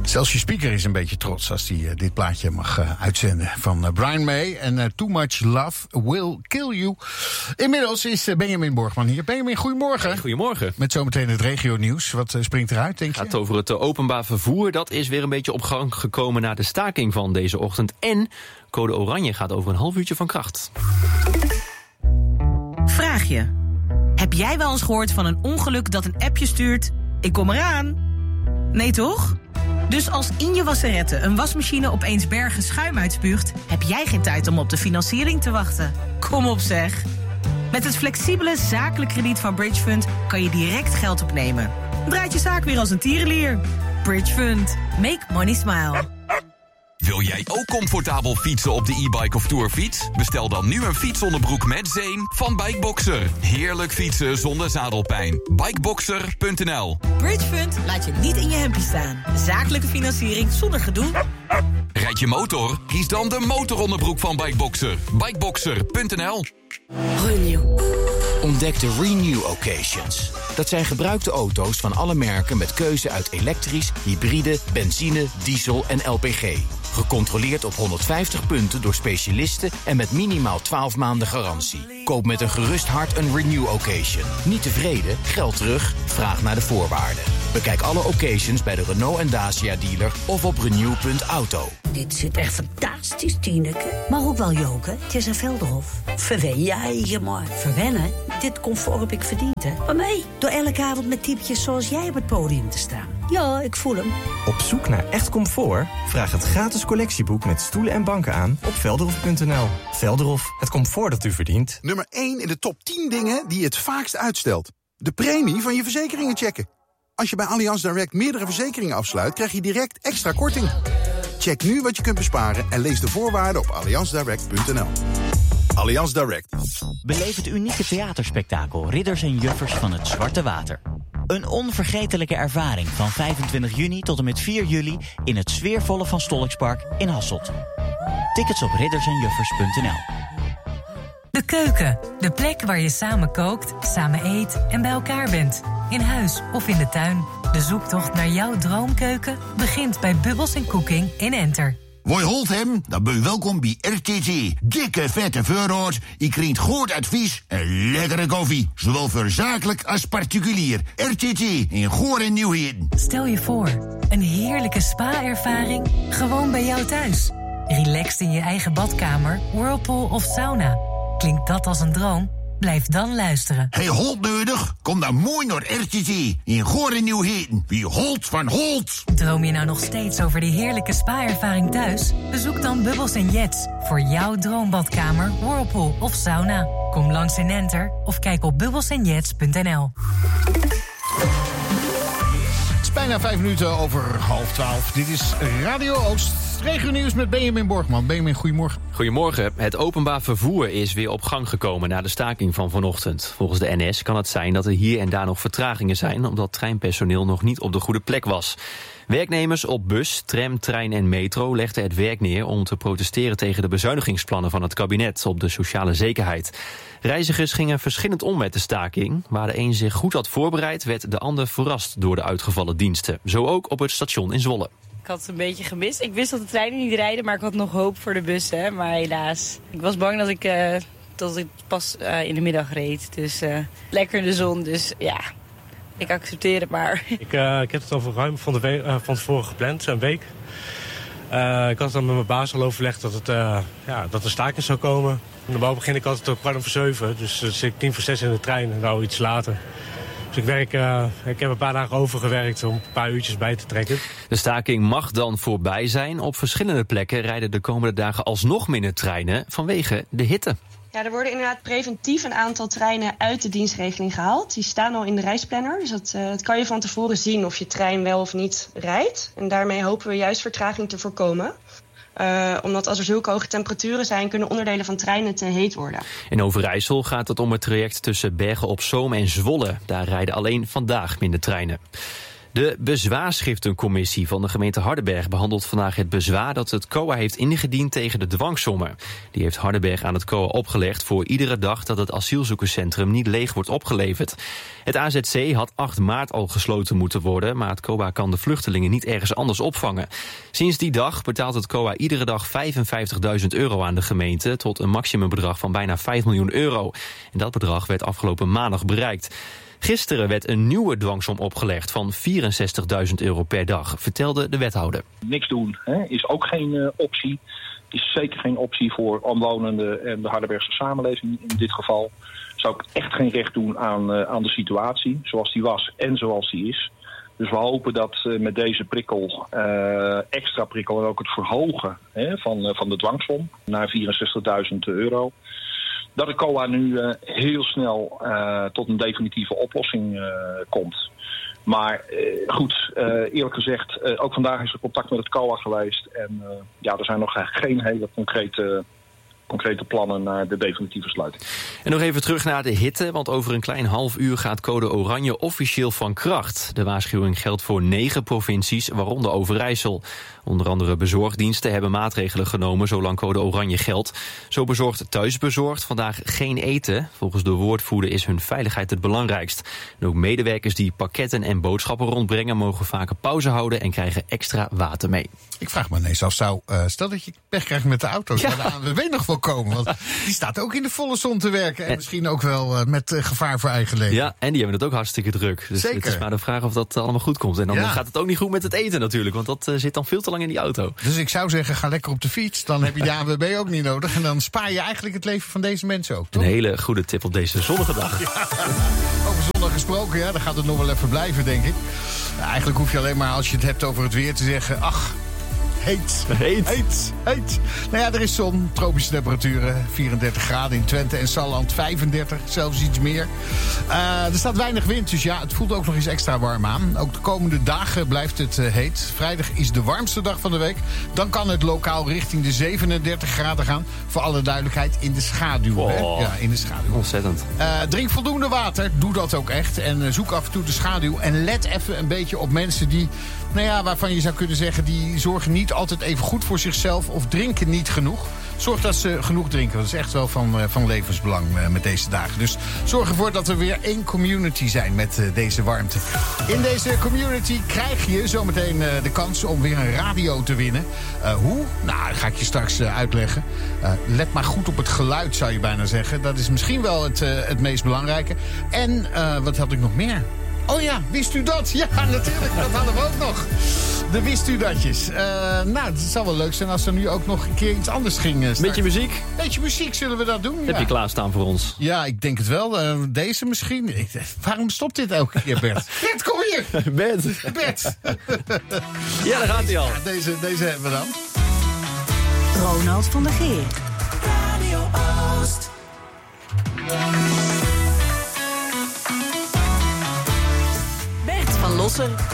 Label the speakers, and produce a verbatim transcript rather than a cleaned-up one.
Speaker 1: Zelfs je speaker is een beetje trots als hij uh, dit plaatje mag uh, uitzenden van uh, Brian May. En uh, Too Much Love Will Kill You. Inmiddels is uh, Benjamin Borgman hier. Benjamin, goedemorgen.
Speaker 2: Hey, goedemorgen.
Speaker 1: Met zometeen het regio-nieuws. Wat uh, springt eruit, denk je?
Speaker 2: Het gaat over het uh, openbaar vervoer. Dat is weer een beetje op gang gekomen na de staking van deze ochtend. En code oranje gaat over een half uurtje van kracht.
Speaker 3: Vraag je. Heb jij wel eens gehoord van een ongeluk dat een appje stuurt? Ik kom eraan. Nee toch? Dus als in je wasserette een wasmachine opeens bergen schuim uitspuugt, heb jij geen tijd om op de financiering te wachten. Kom op zeg. Met het flexibele zakelijk krediet van Bridgefund kan je direct geld opnemen. Draait je zaak weer als een tierenlier. Bridgefund. Make money smile.
Speaker 4: Wil jij ook comfortabel fietsen op de e-bike of tourfiets? Bestel dan nu een fietsonderbroek met zeem van Bikeboxer. Heerlijk fietsen zonder zadelpijn. Bikeboxer punt n l.
Speaker 3: Bridgefund laat je niet in je hempie staan. Zakelijke financiering zonder gedoe.
Speaker 4: Rijd je motor? Kies dan de motoronderbroek van Bikeboxer. Bikeboxer punt n l.
Speaker 5: Renew. Ontdek de Renew Occasions. Dat zijn gebruikte auto's van alle merken met keuze uit elektrisch, hybride, benzine, diesel en L P G. Gecontroleerd op honderdvijftig punten door specialisten en met minimaal twaalf maanden garantie. Koop met een gerust hart een Renew Occasion. Niet tevreden? Geld terug? Vraag naar de voorwaarden. Bekijk alle occasions bij de Renault en Dacia dealer of op renew punt auto.
Speaker 6: Dit zit echt fantastisch, Tineke. Maar ook wel joken. Het is een Velderhof. Verwen jij je maar. Verwennen? Dit comfort heb ik verdiend, hè. Maar mee, door elke avond met typetjes zoals jij op het podium te staan. Ja, ik voel hem.
Speaker 7: Op zoek naar echt comfort? Vraag het gratis collectieboek met stoelen en banken aan op velderhof punt n l. Velderhof, het comfort dat u verdient.
Speaker 8: Nummer één in de top tien dingen die je het vaakst uitstelt. De premie van je verzekeringen checken. Als je bij Allianz Direct meerdere verzekeringen afsluit, krijg je direct extra korting. Check nu wat je kunt besparen en lees de voorwaarden op allianz direct punt n l. Allianz Direct.
Speaker 9: Beleef het unieke theaterspektakel Ridders en Juffers van het Zwarte Water. Een onvergetelijke ervaring van vijfentwintig juni tot en met vier juli in het sfeervolle Van Stolkspark in Hasselt. Tickets op ridders en juffers punt n l.
Speaker 10: De keuken, de plek waar je samen kookt, samen eet en bij elkaar bent. In huis of in de tuin. De zoektocht naar jouw droomkeuken begint bij Bubbles en Cooking in Enter.
Speaker 11: Woi holt hem, dan ben je welkom bij R T T. Dikke vette voorraad, je krijgt goed advies en lekkere koffie. Zowel voor zakelijk als particulier. R T T in Goor en Nieuwheden.
Speaker 10: Stel je voor, een heerlijke spa-ervaring gewoon bij jou thuis. Relaxed in je eigen badkamer, whirlpool of sauna. Klinkt dat als een droom? Blijf dan luisteren.
Speaker 11: Hey, Holt nodig? Kom dan mooi naar R T T in Goor en Nieuwheden. Wie Holt van Holt.
Speaker 10: Droom je nou nog steeds over die heerlijke spa-ervaring thuis? Bezoek dan Bubbles en Jets voor jouw droombadkamer, whirlpool of sauna. Kom langs in Enter of kijk op bubbles en jets punt n l.
Speaker 1: Het is bijna vijf minuten over half twaalf. Dit is Radio Oost. Regio nieuws met Benjamin Borgman. Benjamin, goedemorgen.
Speaker 2: Goedemorgen. Het openbaar vervoer is weer op gang gekomen na de staking van vanochtend. Volgens de N S kan het zijn dat er hier en daar nog vertragingen zijn, omdat treinpersoneel nog niet op de goede plek was. Werknemers op bus, tram, trein en metro legden het werk neer om te protesteren tegen de bezuinigingsplannen van het kabinet op de sociale zekerheid. Reizigers gingen verschillend om met de staking. Waar de een zich goed had voorbereid, werd de ander verrast door de uitgevallen diensten. Zo ook op het station in Zwolle.
Speaker 12: Ik had het een beetje gemist. Ik wist dat de treinen niet rijden, maar ik had nog hoop voor de bussen. Maar helaas. Ik was bang dat ik, uh, dat ik pas uh, in de middag reed. Dus uh, lekker in de zon. Dus ja, ik accepteer het maar.
Speaker 13: Ik, uh, ik heb het al ruim van, de we- uh, van tevoren gepland, een week. Uh, ik had dan met mijn baas al overlegd dat, het, uh, ja, dat er staking zou komen. Normaal begin ik altijd op kwart over zeven. Dus dan zit ik tien voor zes in de trein en nou iets later. Dus ik, werk, uh, ik heb een paar dagen overgewerkt om een paar uurtjes bij te trekken.
Speaker 2: De staking mag dan voorbij zijn. Op verschillende plekken rijden de komende dagen alsnog minder treinen vanwege de hitte.
Speaker 14: Ja, er worden inderdaad preventief een aantal treinen uit de dienstregeling gehaald. Die staan al in de reisplanner. Dus dat, uh, dat kan je van tevoren zien of je trein wel of niet rijdt. En daarmee hopen we juist vertraging te voorkomen. Uh, omdat als er zulke hoge temperaturen zijn, kunnen onderdelen van treinen te heet worden.
Speaker 2: In Overijssel gaat het om het traject tussen Bergen op Zoom en Zwolle. Daar rijden alleen vandaag minder treinen. De bezwaarschriftencommissie van de gemeente Hardenberg behandelt vandaag het bezwaar dat het C O A heeft ingediend tegen de dwangsommen. Die heeft Hardenberg aan het C O A opgelegd voor iedere dag dat het asielzoekerscentrum niet leeg wordt opgeleverd. Het A Z C had acht maart al gesloten moeten worden, maar het C O A kan de vluchtelingen niet ergens anders opvangen. Sinds die dag betaalt het C O A iedere dag vijfenvijftigduizend euro aan de gemeente tot een maximumbedrag van bijna vijf miljoen euro. En dat bedrag werd afgelopen maandag bereikt. Gisteren werd een nieuwe dwangsom opgelegd van vierenzestigduizend euro per dag, vertelde de wethouder.
Speaker 15: Niks doen hè, is ook geen uh, optie. Het is zeker geen optie voor omwonenden en de Hardenbergse samenleving in dit geval. Zou ik echt geen recht doen aan, uh, aan de situatie zoals die was en zoals die is. Dus we hopen dat uh, met deze prikkel, uh, extra prikkel en ook het verhogen hè, van, uh, van de dwangsom naar vierenzestigduizend euro... dat de C O A nu uh, heel snel uh, tot een definitieve oplossing uh, komt. Maar uh, goed, uh, eerlijk gezegd, uh, ook vandaag is er contact met het C O A geweest. En uh, ja, er zijn nog geen hele concrete, concrete plannen naar de definitieve sluiting.
Speaker 2: En nog even terug naar de hitte, want over een klein half uur gaat code oranje officieel van kracht. De waarschuwing geldt voor negen provincies, waaronder Overijssel. Onder andere bezorgdiensten hebben maatregelen genomen zolang code oranje geldt. Zo bezorgt Thuisbezorgd vandaag geen eten. Volgens de woordvoerder is hun veiligheid het belangrijkst. En ook medewerkers die pakketten en boodschappen rondbrengen mogen vaker pauze houden en krijgen extra water mee.
Speaker 1: Ik vraag me ineens af, zou, uh, stel dat je pech krijgt met de auto's, ja. waar de A N W B nog wel komen. Want die staat ook in de volle zon te werken en, en misschien ook wel uh, met uh, gevaar voor eigen leven.
Speaker 2: Ja, en die hebben het ook hartstikke druk. Dus
Speaker 1: Zeker.
Speaker 2: Het is maar de vraag of dat allemaal goed komt. En dan ja. gaat het ook niet goed met het eten natuurlijk, want dat uh, zit dan veel te lang in die auto.
Speaker 1: Dus ik zou zeggen, ga lekker op de fiets. Dan heb je de A N W B ook niet nodig. En dan spaar je eigenlijk het leven van deze mensen ook, toch?
Speaker 2: Een hele goede tip op deze zonnige dag.
Speaker 1: Ja. Over zondag gesproken, ja, dan gaat het nog wel even blijven, denk ik. Ja, eigenlijk hoef je alleen maar, als je het hebt over het weer, te zeggen, ach, heet,
Speaker 2: heet,
Speaker 1: heet, heet. Nou ja, er is zon, tropische temperaturen, vierendertig graden in Twente en Salland, vijfendertig, zelfs iets meer. Uh, er staat weinig wind, dus ja, het voelt ook nog eens extra warm aan. Ook de komende dagen blijft het uh, heet. Vrijdag is de warmste dag van de week. Dan kan het lokaal richting de zevenendertig graden gaan. Voor alle duidelijkheid, in de schaduw.
Speaker 2: Oh,
Speaker 1: hè? Ja, in de schaduw.
Speaker 2: Ontzettend.
Speaker 1: Uh, drink voldoende water, doe dat ook echt. En uh, zoek af en toe de schaduw. En let even een beetje op mensen die, nou ja, waarvan je zou kunnen zeggen, die zorgen niet altijd even goed voor zichzelf of drinken niet genoeg. Zorg dat ze genoeg drinken. Dat is echt wel van, uh, van levensbelang uh, met deze dagen. Dus zorg ervoor dat we weer één community zijn met uh, deze warmte. In deze community krijg je zometeen uh, de kans om weer een radio te winnen. Uh, hoe? Nou, dat ga ik je straks uh, uitleggen. Uh, let maar goed op het geluid, zou je bijna zeggen. Dat is misschien wel het, uh, het meest belangrijke. En uh, wat had ik nog meer? Oh ja, wist u dat? Ja, natuurlijk, dat hadden we ook nog. De wist u datjes. Uh, nou, het zou wel leuk zijn als er nu ook nog een keer iets anders ging uh,
Speaker 2: Beetje muziek?
Speaker 1: Beetje muziek, zullen we dat doen?
Speaker 2: Heb
Speaker 1: ja.
Speaker 2: je klaarstaan voor ons?
Speaker 1: Ja, ik denk het wel. Uh, deze misschien. Ik, waarom stopt dit elke keer, Bert? Bert, kom hier!
Speaker 2: Bert.
Speaker 1: Bert.
Speaker 2: Ja, daar gaat hij al.
Speaker 1: Ja, deze, deze hebben we dan.
Speaker 3: Ronald van der Geer.
Speaker 16: Radio Oost.
Speaker 3: Bert van Lossen.